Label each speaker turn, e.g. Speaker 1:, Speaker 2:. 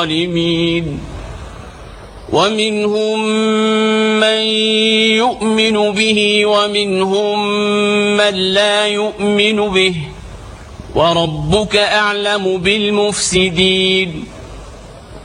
Speaker 1: الظالمين ومنهم من يؤمن به ومنهم من لا يؤمن به وربك أعلم بالمفسدين